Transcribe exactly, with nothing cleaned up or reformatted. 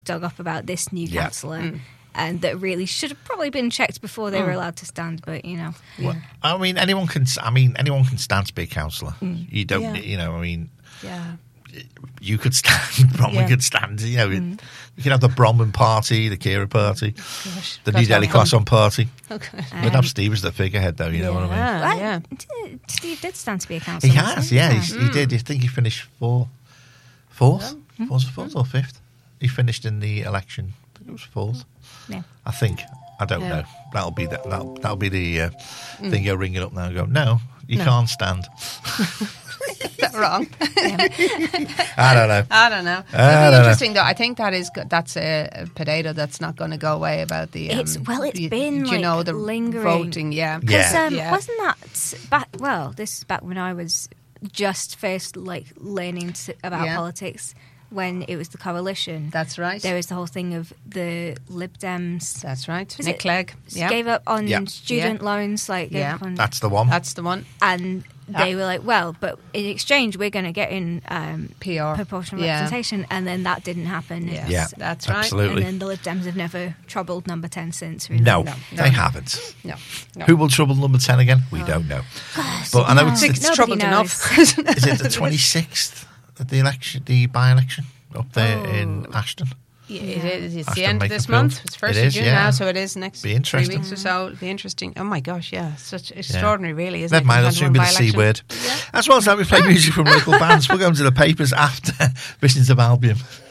dug up about this new Yeah. councillor. Mm. And that really should have probably been checked before they were allowed to stand, but you know. Well, I mean, anyone can. I mean, anyone can stand to be a councillor. You don't. Yeah. You know. I mean, Yeah. you could stand. Bronwyn Yeah. could stand. You know, you could have the Bronwyn party, the Kira party, Gosh. the Gosh, New Delhi how Croissant party. Okay. We'd have Steve as the figurehead, though. You know what I mean? Yeah, Well, yeah. d- Steve did stand to be a He councillor. has. hasn't Yeah, he? he's, he did. I think he finished fourth. Fourth. Fourth, fourth or fifth. He finished in the election. I think it was fourth. Yeah. I think. I don't Yeah. know. That'll be that. That'll, that'll be the uh, thing. You're ringing up now and go, no, you No. can't stand. Is that wrong? I don't know. I don't know. I It'll don't be know. interesting, though. I think that is go- that's a, a potato that's not going to go away about the. Um, It's- well, it's you, been, you know like, the lingering. voting. Yeah, Because Yeah. um, Yeah. wasn't that back? Well, this is back when I was just first like learning to, about Yeah. politics. When it was the coalition, That's right. There was the whole thing of the Lib Dems That's right. Was Nick it- Clegg. Yeah, gave up on Yeah. student Yeah. loans, like gave Yeah. up on, That's the one. that's the one. and they Yeah. were like, well, but in exchange, we're going to get in um, P R proportional Yeah. representation, and then that didn't happen. Yeah. It's- yeah, that's right. absolutely. And then the Lib Dems have never troubled number ten since. Really. No, No, they no. haven't. No, no. Who will trouble number ten again? We don't know. But I know it's, Six it's Nobody troubled knows. enough. is it the twenty-sixth at the election, the by-election up there Oh. in Ashton? Yeah, it is. It's Ashton the end of this Makerfield. month. It's first It of is, June yeah. now, so it is next Be three interesting. weeks or so. It'll be interesting. Oh my gosh, yeah, such extraordinary, really, isn't Never it? mind, We've I'll had soon one be the by-election. C word. Yeah. As well as that, we play music from local bands. We'll go into the papers after Visions of Albion.